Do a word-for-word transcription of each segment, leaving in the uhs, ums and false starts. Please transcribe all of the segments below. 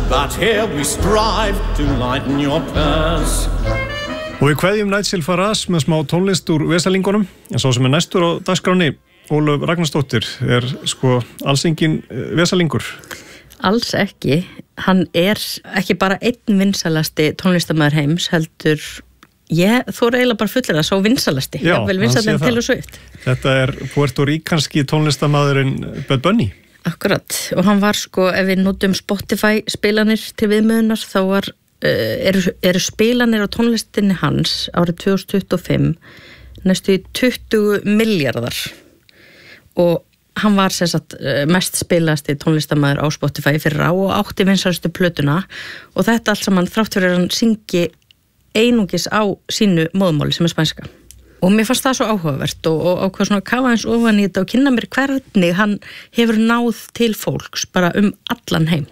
but here we strive to lighten your purse. Og við kveðjum Nigel Farage með smá tónlist úr vesalingunum, en svo sem er næstur á dagskráni, Ólöf Ragnarsdóttir, er sko alls engin vesalingur. Alls ekki. Hann er ekki bara einn vinsalasti tónlistarmaður heims, heldur ég þóra eiginlega bara fullir að svo vinsalasti. Já, vel vinsalasti til og Swift. Þetta er puertoríkanski tónlistarmaðurinn Bad Bunny. Akkurat. Og hann var sko, ef við notum Spotify spilanir til viðmiðunar, þá var eru, eru spilanir á tónlistinni hans árið tvö þúsund tuttugu og fimm næstu í tuttugu milljarðar og hann var sem sagt mest spilasti tónlistarmaður á Spotify fyrir á og átti vinsælustu plötuna og þetta allt saman þrátt fyrir að hann syngi einungis á sínu móðmáli sem er spænska. Og mér fannst það svo áhugavert og, og ákvað svona kafa eins ofan í þetta og kynna mér hvernig hann hefur náð til fólks bara um allan heim.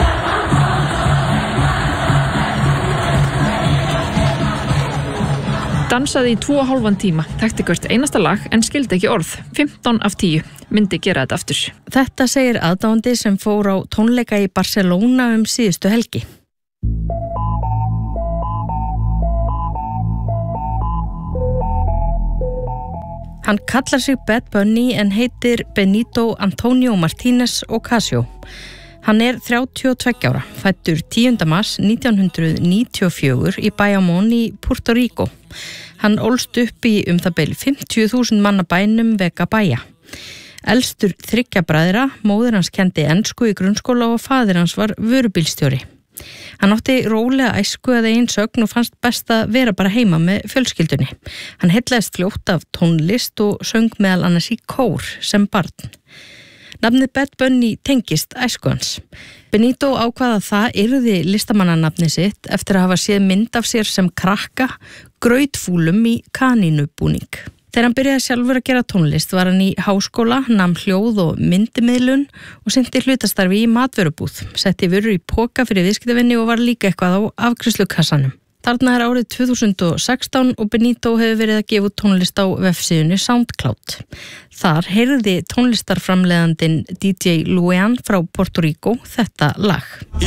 Dansaði í tvo og hálfan tíma, þekkti hvert einasta lag en skildi ekki orð. fimmtán af tíu myndi gera þetta aftur. Þetta segir aðdáandi sem fór á tónleika í Barcelona um síðustu helgi. Hann kallar sig Bad Bunny en heitir Benito Antonio Martínez Ocasio. Hann er þrjátíu og tveggja ára, fæddur tíunda mars nítján hundruð níutíu og fjögur í Bayamón í Puerto Rico. Hann ólst upp í um það bil fimmtíu þúsund manna bænum Vega Baja. Elstur þriggja bræðra, móðir hans kendi ensku í grunnskóla og faðir hans var vörubílstjóri. Hann átti rólega æsku að eigin sögn og fannst best að vera bara heima með fjölskyldunni. Hann heillaðist fljótt af tónlist og söng meðal annars í kór sem barn. Nafnið Bad Bunny tengist æsku hans. Benito ákvað að það yrði listamannanafni sitt eftir að hafa séð mynd af sér sem krakka, grautfúlum í kanínubúning. Þegar hann byrjaði sjálfur að gera tónlist var hann í háskóla, nam hljóð og myndimiðlun og sinnti hlutastarfi í matvörubúð, setti vörur í poka fyrir viðskiptavinni og var líka eitthvað á afgreiðslukassanum. Þarna er árið tvö þúsund og sextán og Benito hefur verið að gefa út tónlist á vefsíðunni SoundCloud. Þar heyrði tónlistarframleiðandinn D J Luan frá Puerto Rico þetta lag.